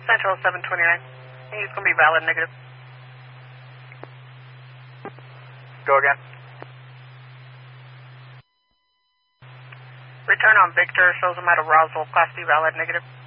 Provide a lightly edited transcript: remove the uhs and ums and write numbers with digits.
Central 729. He's going to be valid negative. Go again. Return on Victor shows him out of Roswell, Class B valid negative.